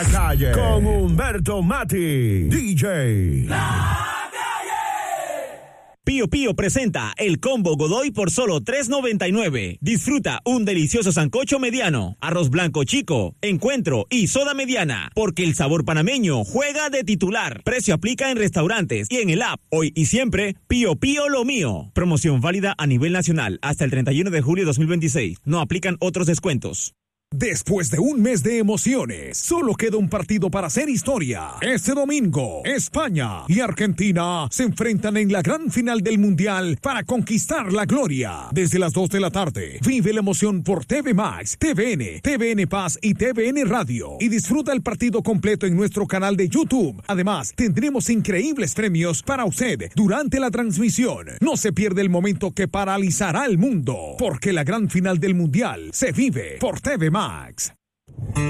Calle con Humberto Mati, DJ. Pío Pío presenta el combo Godoy por solo $3.99. Disfruta un delicioso sancocho mediano, arroz blanco chico, encuentro y soda mediana, porque el sabor panameño juega de titular. Precio aplica en restaurantes y en el app. Hoy y siempre, Pío Pío lo mío. Promoción válida a nivel nacional hasta el 31 de julio de 2026. No aplican otros descuentos. Después de un mes de emociones, solo queda un partido para hacer historia. Este domingo, España y Argentina se enfrentan en la gran final del Mundial para conquistar la gloria. Desde las 2 de la tarde, vive la emoción por TV Max, TVN, TVN Paz y TVN Radio. Y disfruta el partido completo en nuestro canal de YouTube. Además, tendremos increíbles premios para usted durante la transmisión. No se pierde el momento que paralizará el mundo, porque la gran final del Mundial se vive por TV Max.